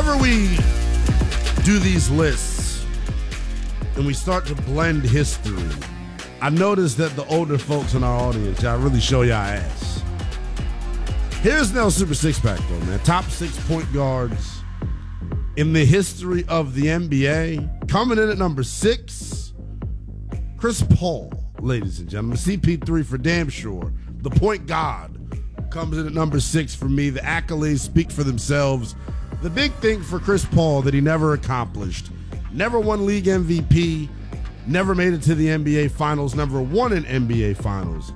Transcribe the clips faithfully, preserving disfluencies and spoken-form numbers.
whenever we do these lists and we start to blend history, I noticed that the older folks in our audience, y'all really show y'all ass. Here's Nell Super Six Pack though, man. Top six point guards in the history of the N B A. Coming in at number six, Chris Paul, ladies and gentlemen. C P three for damn sure. The point guard comes in at number six for me. The accolades speak for themselves. The big thing for Chris Paul that he never accomplished, never won league M V P, never made it to the N B A Finals, never won an N B A Finals.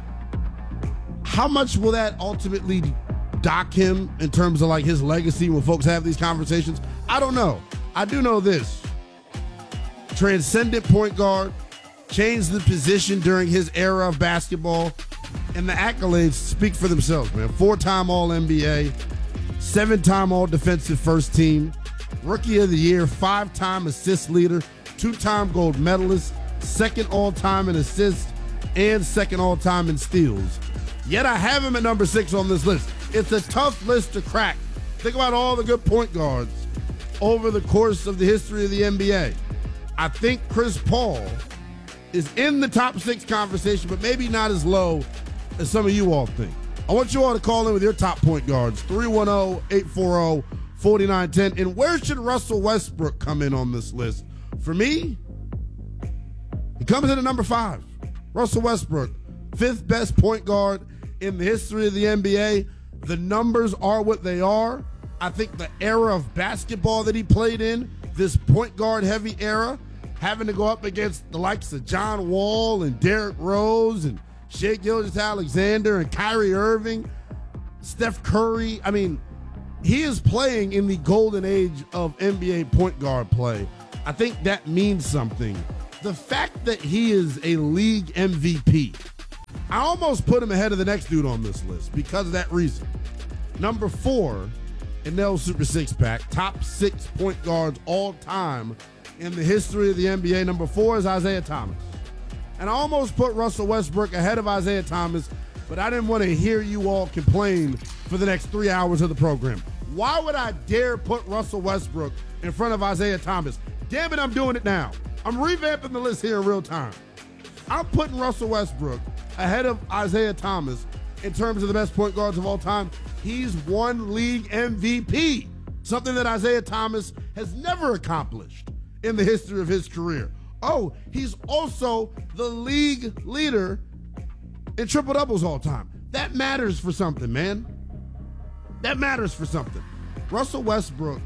How much will that ultimately dock him in terms of like his legacy when folks have these conversations? I don't know. I do know this. Transcendent point guard, changed the position during his era of basketball, and the accolades speak for themselves, man. Four-time All N B A, seven-time All-Defensive First Team, Rookie of the Year, five-time assist leader, two-time gold medalist, second all-time in assists, and second all-time in steals. Yet I have him at number six on this list. It's a tough list to crack. Think about all the good point guards over the course of the history of the N B A. I think Chris Paul is in the top six conversation, but maybe not as low as some of you all think. I want you all to call in with your top point guards, three one zero, eight four zero, four nine one zero. And where should Russell Westbrook come in on this list? For me, he comes in at number five. Russell Westbrook, fifth best point guard in the history of the N B A. The numbers are what they are. I think the era of basketball that he played in, this point guard heavy era, having to go up against the likes of John Wall and Derrick Rose and Shai Gilgeous-Alexander and Kyrie Irving, Steph Curry. I mean, he is playing in the golden age of N B A point guard play. I think that means something. The fact that he is a league M V P, I almost put him ahead of the next dude on this list because of that reason. Number four, in Nell's Super Six Pack, top six point guards all time in the history of the N B A. Number four is Isaiah Thomas. And I almost put Russell Westbrook ahead of Isaiah Thomas, but I didn't want to hear you all complain for the next three hours of the program. Why would I dare put Russell Westbrook in front of Isaiah Thomas? Damn it, I'm doing it now. I'm revamping the list here in real time. I'm putting Russell Westbrook ahead of Isaiah Thomas in terms of the best point guards of all time. He's won league M V P, something that Isaiah Thomas has never accomplished in the history of his career. Oh, he's also the league leader in triple doubles all time. That matters for something, man. That matters for something. Russell Westbrook,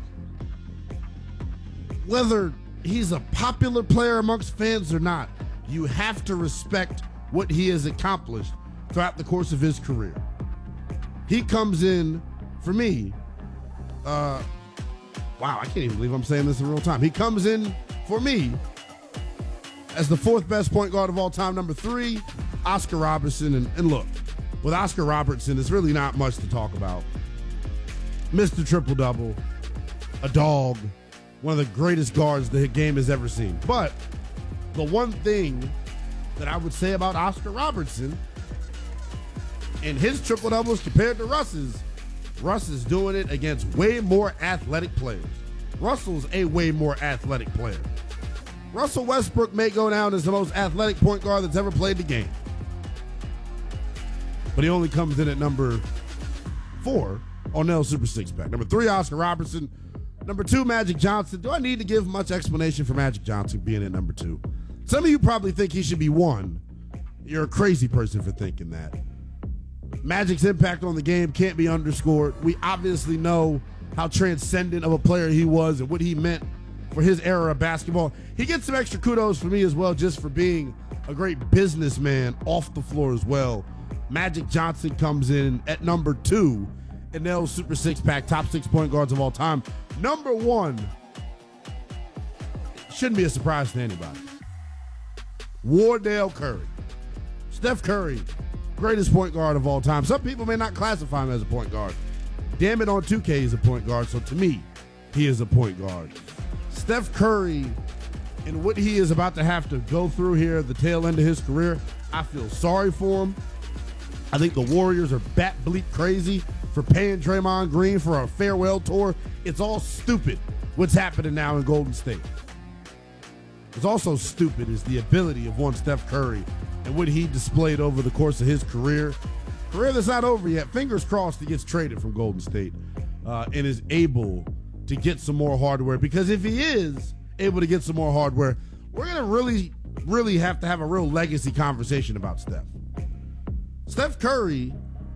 whether he's a popular player amongst fans or not, you have to respect what he has accomplished throughout the course of his career. He comes in, for me, uh, wow, I can't even believe I'm saying this in real time. He comes in, for me, as the fourth best point guard of all time. Number three, Oscar Robertson. And, and look, with Oscar Robertson, there's really not much to talk about. Mister Triple-Double, a dog, one of the greatest guards the game has ever seen. But the one thing that I would say about Oscar Robertson and his triple-doubles compared to Russ's, Russ is doing it against way more athletic players. Russell's a way more athletic player. Russell Westbrook may go down as the most athletic point guard that's ever played the game. But he only comes in at number four on Nell's Super Six Pack. Number three, Oscar Robertson. Number two, Magic Johnson. Do I need to give much explanation for Magic Johnson being at number two? Some of you probably think he should be one. You're a crazy person for thinking that. Magic's impact on the game can't be underscored. We obviously know how transcendent of a player he was and what he meant for his era of basketball. He gets some extra kudos for me as well, just for being a great businessman off the floor as well. Magic Johnson comes in at number two in Nell's Super Six Pack, top six point guards of all time. Number one, shouldn't be a surprise to anybody. Wardell Curry. Steph Curry, greatest point guard of all time. Some people may not classify him as a point guard. Damn it, on two K he's a point guard, so to me, he is a point guard. Steph Curry and what he is about to have to go through here at the tail end of his career, I feel sorry for him. I think the Warriors are bat bleep crazy for for paying Draymond Green for a farewell tour. It's all stupid what's happening now in Golden State. What's also stupid is the ability of one Steph Curry and what he displayed over the course of his career. Career that's not over yet. Fingers crossed he gets traded from Golden State uh, and is able to get some more hardware. Because if he is able to get some more hardware, we're going to really, really have to have a real legacy conversation about Steph. Steph Curry,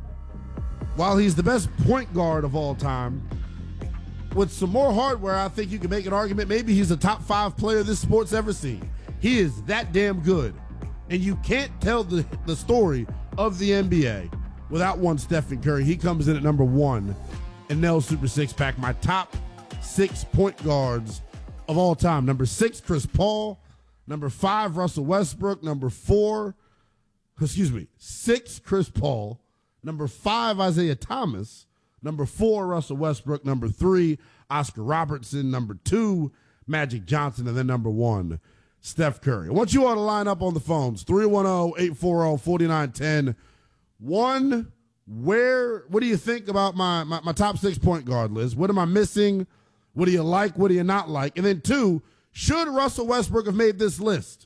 while he's the best point guard of all time, with some more hardware, I think you can make an argument maybe he's a top five player this sport's ever seen. He is that damn good. And you can't tell the, the story of the N B A without one Stephen Curry. He comes in at number one in Nell's Super Six Pack. My top six point guards of all time. Number six, Chris Paul. Number five, Russell Westbrook. Number four, excuse me, six, Chris Paul. Number five, Isaiah Thomas. Number four, Russell Westbrook. Number three, Oscar Robertson. Number two, Magic Johnson. And then number one, Steph Curry. I want you all to line up on the phones. three one zero, eight four zero, four nine one zero. One, where, what do you think about my, my, my top six point guard list? What am I missing? What do you like? What do you not like? And then two, should Russell Westbrook have made this list?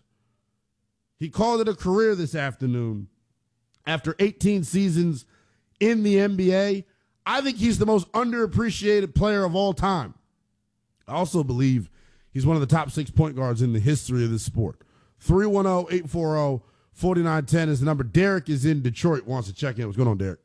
He called it a career this afternoon. After eighteen seasons in the N B A, I think he's the most underappreciated player of all time. I also believe he's one of the top six point guards in the history of this sport. three one zero, eight four zero, four nine one zero is the number. Derek is in Detroit, wants to check in. What's going on, Derek?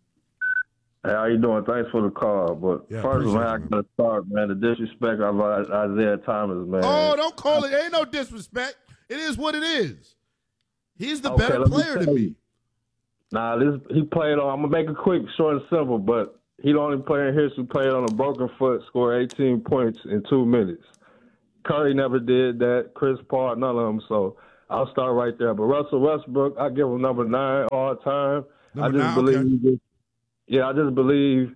Hey, how you doing? Thanks for the call. But yeah, first, man, I got to start, man. The disrespect of Isaiah Thomas, man. Oh, don't call it. Ain't no disrespect. It is what it is. He's the okay, better player than me. Nah, this he played on. I'm gonna make it quick, short, and simple. But he the only player in history who played on a broken foot, scored eighteen points in two minutes. Curry never did that. Chris Paul, none of them. So I'll start right there. But Russell Westbrook, I give him number nine all time. Number I just nine, believe, okay. he just, yeah, I just believe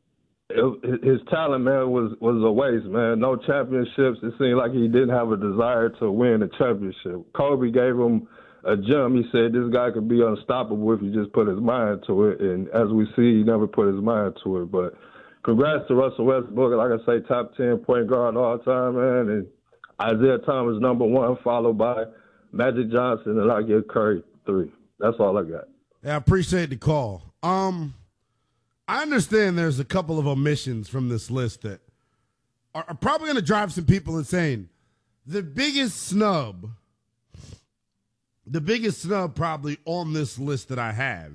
it, his talent, man, was was a waste, man. No championships. It seemed like he didn't have a desire to win a championship. Kobe gave him a gem. He said this guy could be unstoppable if he just put his mind to it. And as we see, he never put his mind to it. But congrats to Russell Westbrook. Like I say, top ten point guard all time, man. And Isaiah Thomas, number one, followed by Magic Johnson, and I give Curry three. That's all I got. Yeah, I appreciate the call. Um, I understand there's a couple of omissions from this list that are, are probably going to drive some people insane. The biggest snub, the biggest snub probably on this list that I have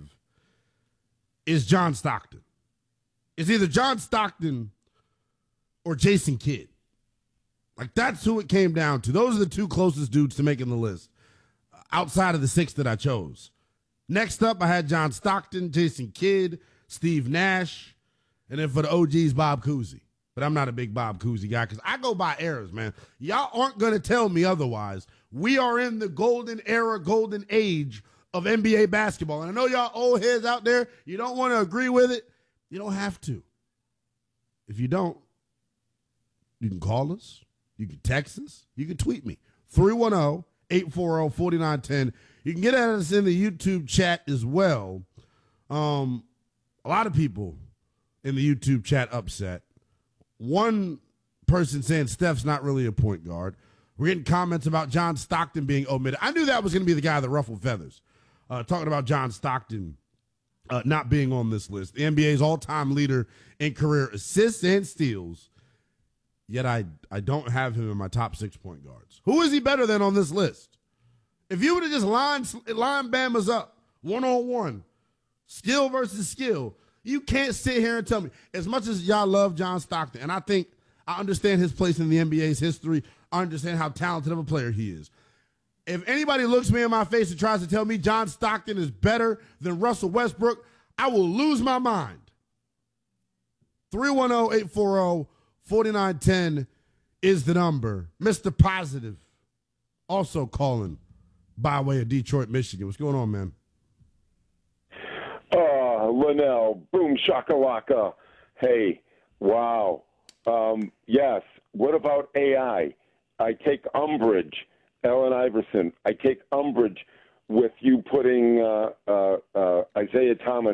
is John Stockton. It's either John Stockton or Jason Kidd. Like, that's who it came down to. Those are the two closest dudes to making the list outside of the six that I chose. Next up, I had John Stockton, Jason Kidd, Steve Nash, and then for the O Gs, Bob Cousy. But I'm not a big Bob Cousy guy because I go by eras, man. Y'all aren't going to tell me otherwise. We are in the golden era, golden age of N B A basketball. And I know y'all old heads out there, you don't want to agree with it. You don't have to. If you don't, you can call us. You can text us. You can tweet me. three one zero, eight four zero, four nine one zero. You can get at us in the YouTube chat as well. Um, a lot of people in the YouTube chat upset. One person saying Steph's not really a point guard. We're getting comments about John Stockton being omitted. I knew that was going to be the guy that ruffled feathers. Uh, talking about John Stockton uh, not being on this list. The N B A's all-time leader in career assists and steals. Yet I, I don't have him in my top six point guards. Who is he better than on this list? If you would have just lined, line Bama's up, one-on-one, skill versus skill, you can't sit here and tell me, as much as y'all love John Stockton, and I think I understand his place in the N B A's history, I understand how talented of a player he is. If anybody looks me in my face and tries to tell me John Stockton is better than Russell Westbrook, I will lose my mind. three one zero, eight four zero, four nine one zero is the number. Mister Positive also calling by way of Detroit, Michigan. What's going on, man? Uh, Linnell, boom shakalaka. Hey, wow. Um, yes. What about A I? I take umbrage, Allen Iverson. I take umbrage with you putting uh, uh, uh, Isaiah Thomas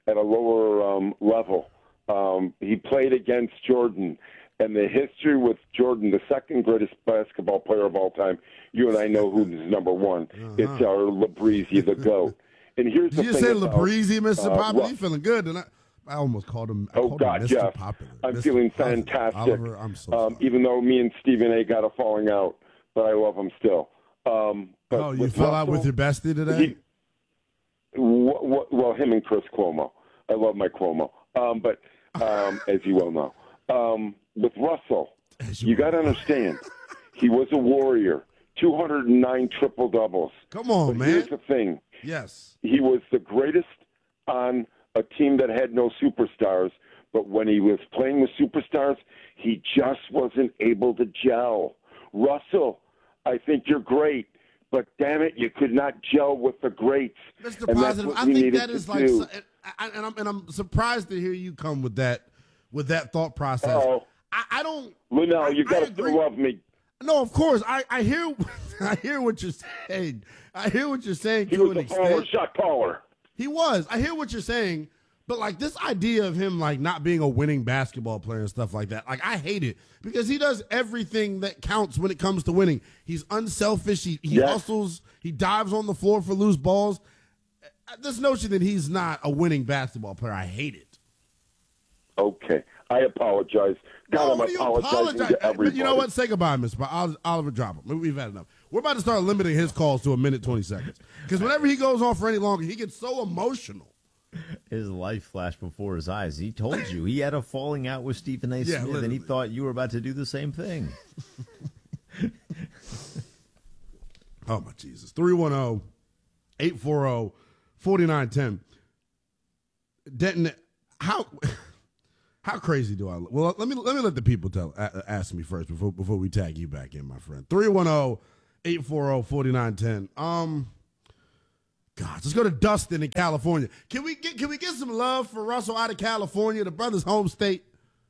at a lower um, level. Um, he played against Jordan. And the history with Jordan, the second greatest basketball player of all time, you and I know who's number one. Uh-huh. It's our Labrizi, the GOAT. And here's Did the you thing say about, Labrizi, Mister uh, Popular? well, You feeling good? And I, I almost called him. I oh, called God, him Mister Jeff. Popular. I'm Mister feeling Popular. fantastic. Oliver, I'm so um, even though me and Stephen A. got a falling out, but I love him still. Um, but oh, you fell Russell, out with your bestie today? He, well, well, him and Chris Cuomo. I love my Cuomo. Um, but um, as you well know, um, with Russell, you, you got to understand, he was a warrior. two hundred nine triple doubles. Come on, but man. Here's the thing. Yes. He was the greatest on a team that had no superstars, but when he was playing with superstars, he just wasn't able to gel. Russell, I think you're great, but damn it, you could not gel with the greats. Mister And Positive, that's what I we think needed that is to like, do. and, I, and, I'm, and I'm surprised to hear you come with that, with that thought process. Oh, I, I don't. Linnell, you I- got I to agree. love me. No, of course. I, I hear, I hear what you're saying. I hear what you're saying He to was an a forward extent. shot caller. He was. I hear what you're saying, but like this idea of him like not being a winning basketball player and stuff like that, like I hate it because he does everything that counts when it comes to winning. He's unselfish. He, he Yes. hustles. He dives on the floor for loose balls. This notion that he's not a winning basketball player, I hate it. Okay. I apologize. God, No, I'm what do you apologizing apologize? to everybody. You know what? Say goodbye, Mister Oliver. Oliver, drop him. We've had enough. We're about to start limiting his calls to a minute twenty seconds because whenever he goes on for any longer, he gets so emotional. His life flashed before his eyes. He told you he had a falling out with Stephen A. Yeah, Smith, and literally. he thought you were about to do the same thing. Oh, my Jesus. three one zero, eight four zero, four nine one zero. Denton, how how crazy do I look? Well, let me let me let the people tell a- ask me first before before we tag you back in, my friend. three one zero, eight four zero, four nine one zero. Um God, let's go to Dustin in California. Can we get can we get some love for Russell out of California, the brother's home state?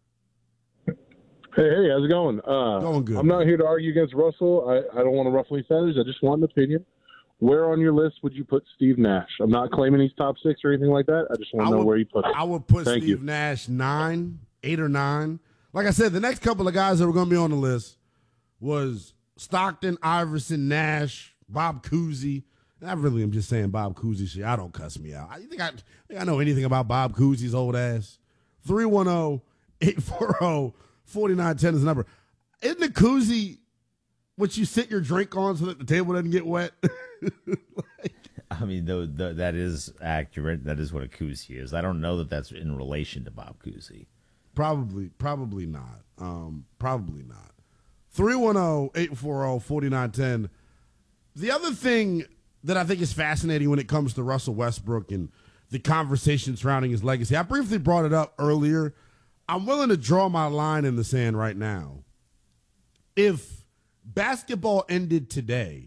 Hey, hey, how's it going? Uh, Going good, I'm man. not here to argue against Russell. I, I don't want to ruffle any feathers. I just want an opinion. Where on your list would you put Steve Nash? I'm not claiming he's top six or anything like that. I just want I to know would- where you put him. I would put Thank Steve you. Nash nine, eight or nine. Like I said, the next couple of guys that were going to be on the list was Stockton, Iverson, Nash, Bob Cousy. And I really am just saying Bob Cousy shit. I don't cuss me out. I think I, think I know anything about Bob Cousy's old ass. three one zero, eight four zero, four nine one zero is the number. Isn't the Cousy what you sit your drink on so that the table doesn't get wet? Like, I mean, though, the, that is accurate. That is what a koozie is. I don't know that that's in relation to Bob Cousy. Probably, probably not. Um, probably not. three one zero, eight four zero, four nine one zero. The other thing that I think is fascinating when it comes to Russell Westbrook and the conversation surrounding his legacy, I briefly brought it up earlier. I'm willing to draw my line in the sand right now. If basketball ended today,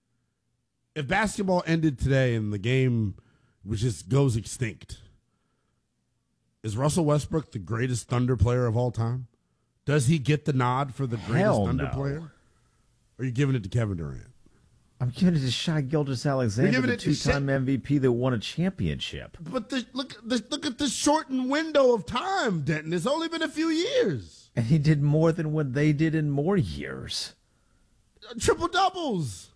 if basketball ended today and the game which just goes extinct, is Russell Westbrook the greatest Thunder player of all time? Does he get the nod for the greatest Hell Thunder no. player? Or are you giving it to Kevin Durant? I'm giving it to Shai Gilgeous-Alexander, giving the it to two-time Sha- M V P that won a championship. But the, look, the, look at the shortened window of time, Denton. It's only been a few years. And he did more than what they did in more years. Triple doubles.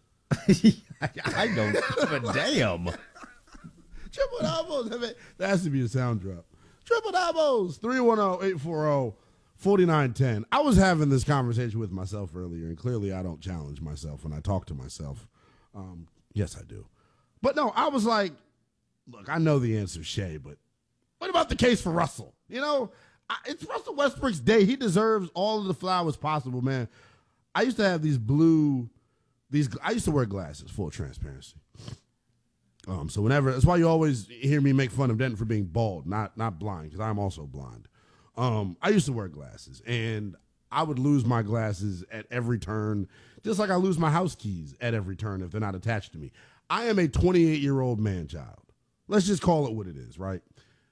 I don't give a damn. Triple doubles. I mean, that has to be a sound drop. Triple doubles. three one zero, eight four zero, four nine one zero. I was having this conversation with myself earlier, and clearly I don't challenge myself when I talk to myself. Um, yes, I do. But no, I was like, look, I know the answer is Shea, but what about the case for Russell? You know, I, it's Russell Westbrook's day. He deserves all of the flowers possible, man. I used to have these blue, these. I used to wear glasses, full transparency. Um, so whenever, that's why you always hear me make fun of Denton for being bald, not not blind, because I'm also blind. Um, I used to wear glasses, and I would lose my glasses at every turn, just like I lose my house keys at every turn if they're not attached to me. I am a twenty-eight-year-old man-child. Let's just call it what it is, right?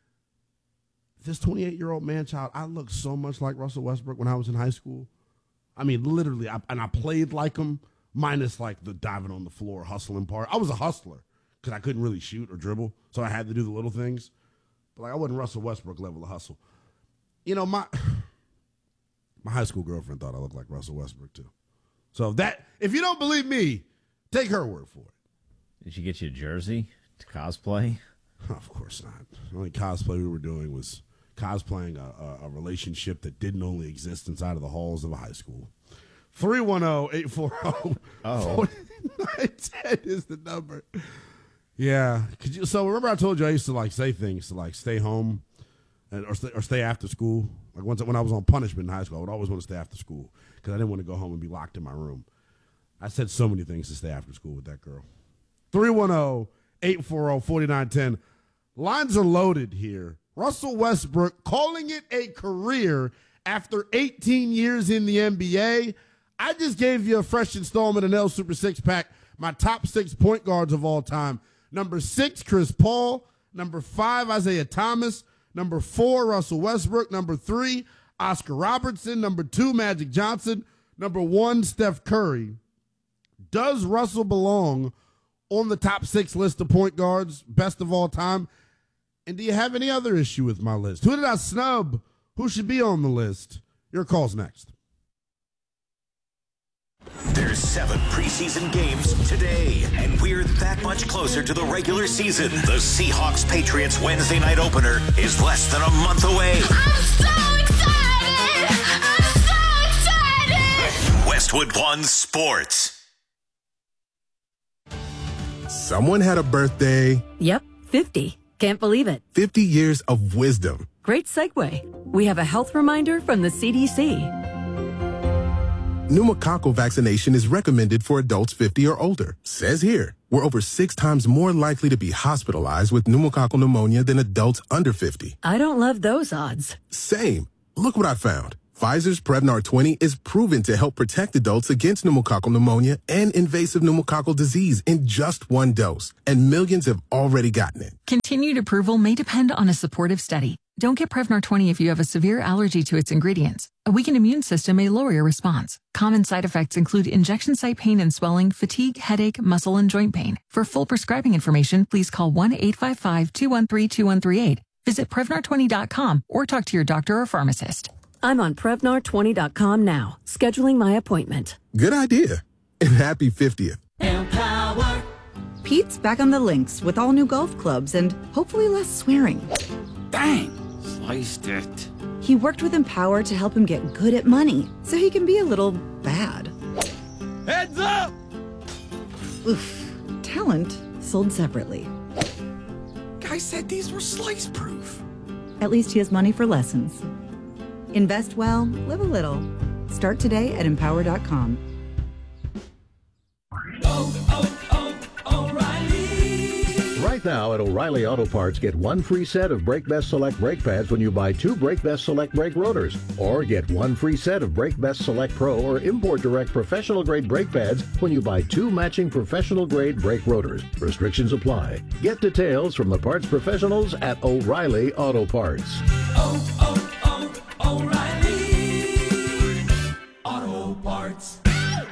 This twenty-eight-year-old man-child, I looked so much like Russell Westbrook when I was in high school. I mean, literally, I, and I played like him, minus like the diving on the floor, hustling part. I was a hustler because I couldn't really shoot or dribble, so I had to do the little things. but like I wasn't Russell Westbrook level of hustle. You know, my my high school girlfriend thought I looked like Russell Westbrook too. So if that if you don't believe me, take her word for it. Did she get you a jersey to cosplay? Of course not. The only cosplay we were doing was cosplaying a, a, a relationship that didn't only exist inside of the halls of a high school. three one zero, eight four zero, four nine ten is the number. Yeah. Could you, so remember I told you I used to like say things to like stay home and, or, stay, or stay after school? Like once when I was on punishment in high school, I would always want to stay after school because I didn't want to go home and be locked in my room. I said so many things to stay after school with that girl. three one zero, eight four zero, four nine one zero. Lines are loaded here. Russell Westbrook calling it a career after eighteen years in the N B A. I just gave you a fresh installment of N L Super Six Pack, my top six point guards of all time. Number six, Chris Paul. Number five, Isaiah Thomas. Number four, Russell Westbrook. Number three, Oscar Robertson. Number two, Magic Johnson. Number one, Steph Curry. Does Russell belong on the top six list of point guards, best of all time? And do you have any other issue with my list? Who did I snub? Who should be on the list? Your call's next. There's seven preseason games today, and we're that much closer to the regular season. The Seahawks-Patriots Wednesday night opener is less than a month away. I'm so excited! I'm so excited! Westwood One Sports. Someone had a birthday. Yep, fifty. Can't believe it. fifty years of wisdom. Great segue. We have a health reminder from the C D C. Pneumococcal vaccination is recommended for adults fifty or older. Says here, we're over six times more likely to be hospitalized with pneumococcal pneumonia than adults under fifty. I don't love those odds. Same. Look what I found. Pfizer's Prevnar twenty is proven to help protect adults against pneumococcal pneumonia and invasive pneumococcal disease in just one dose, and millions have already gotten it. Continued approval may depend on a supportive study. Don't get Prevnar twenty if you have a severe allergy to its ingredients. A weakened immune system may lower your response. Common side effects include injection site pain and swelling, fatigue, headache, muscle, and joint pain. For full prescribing information, please call one eight five five, two one three, two one three eight. Visit Prevnar twenty dot com or talk to your doctor or pharmacist. I'm on Prevnar twenty dot com now, scheduling my appointment. Good idea. And happy fiftieth. Empower. Pete's back on the links with all new golf clubs and hopefully less swearing. Bang! Sliced it. He worked with Empower to help him get good at money, so he can be a little bad. Heads up! Oof. Talent sold separately. Guy said these were slice proof. At least he has money for lessons. Invest well, live a little. Start today at empower dot com. Oh, oh, oh, O'Reilly. Right now at O'Reilly Auto Parts, get one free set of Brake Best Select brake pads when you buy two Brake Best Select brake rotors. Or get one free set of Brake Best Select Pro or Import Direct professional grade brake pads when you buy two matching professional grade brake rotors. Restrictions apply. Get details from the parts professionals at O'Reilly Auto Parts. Oh, oh. O'Reilly Auto Parts.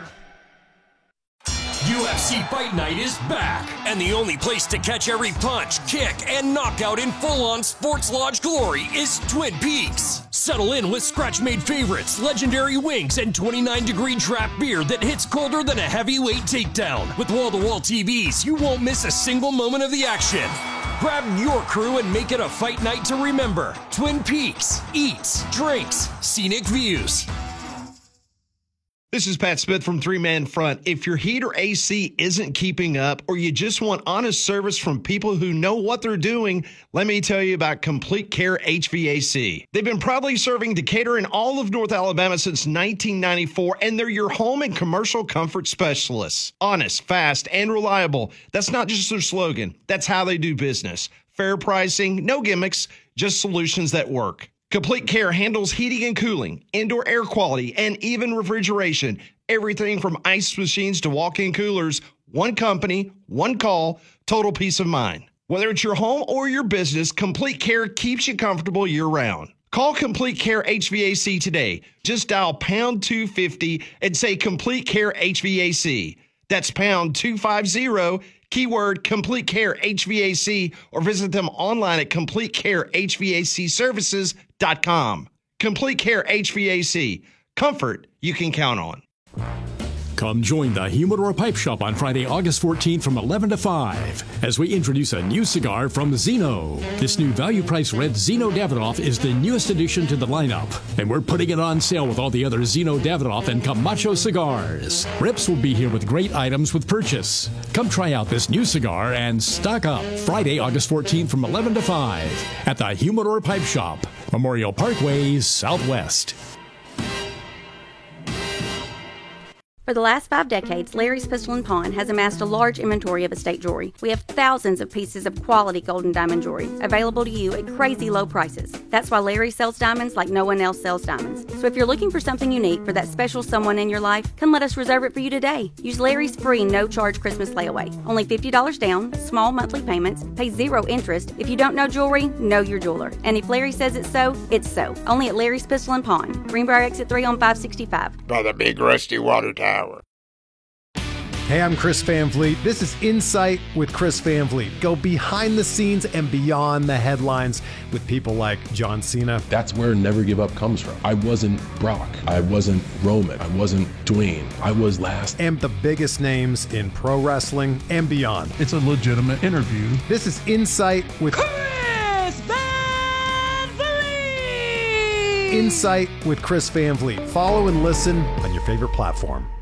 U F C Fight Night is back, and the only place to catch every punch, kick, and knockout in full-on sports lodge glory is Twin Peaks. Settle in with scratch-made favorites, legendary wings, and twenty-nine degree draft beer that hits colder than a heavyweight takedown. With wall-to-wall T Vs, you won't miss a single moment of the action. Grab your crew and make it a fight night to remember. Twin Peaks. Eats, drinks, scenic views. This is Pat Smith from Three Man Front. If your heat or A C isn't keeping up, or you just want honest service from people who know what they're doing, let me tell you about Complete Care H V A C. They've been proudly serving Decatur and all of North Alabama since nineteen ninety-four, and they're your home and commercial comfort specialists. Honest, fast, and reliable. That's not just their slogan. That's how they do business. Fair pricing, no gimmicks, just solutions that work. Complete Care handles heating and cooling, indoor air quality, and even refrigeration. Everything from ice machines to walk-in coolers. One company, one call, total peace of mind. Whether it's your home or your business, Complete Care keeps you comfortable year-round. Call Complete Care H V A C today. Just dial pound two fifty and say Complete Care H V A C. That's pound two fifty, keyword Complete Care H V A C, or visit them online at complete care h v a c services dot com. Complete Care H V A C. Comfort you can count on. Come join the Humidor Pipe Shop on Friday, August fourteenth from eleven to five as we introduce a new cigar from Zeno. This new value-priced red Zeno Davidoff is the newest addition to the lineup, and we're putting it on sale with all the other Zeno Davidoff and Camacho cigars. Rips will be here with great items with purchase. Come try out this new cigar and stock up Friday, August fourteenth from eleven to five at the Humidor Pipe Shop, Memorial Parkway, Southwest. For the last five decades, Larry's Pistol and Pawn has amassed a large inventory of estate jewelry. We have thousands of pieces of quality gold and diamond jewelry available to you at crazy low prices. That's why Larry sells diamonds like no one else sells diamonds. So if you're looking for something unique for that special someone in your life, come let us reserve it for you today. Use Larry's free no-charge Christmas layaway. Only fifty dollars down, small monthly payments, pay zero interest. If you don't know jewelry, know your jeweler. And if Larry says it's so, it's so. Only at Larry's Pistol and Pawn, Greenbrier Exit three on five sixty-five. By the big rusty water tower. Hey, I'm Chris Van Vliet. This is Insight with Chris Van Vliet. Go behind the scenes and beyond the headlines with people like John Cena. That's where Never Give Up comes from. I wasn't Brock. I wasn't Roman. I wasn't Dwayne. I was last. And the biggest names in pro wrestling and beyond. It's a legitimate interview. This is Insight with Chris Van Vliet! Insight with Chris Van Vliet. Follow and listen on your favorite platform.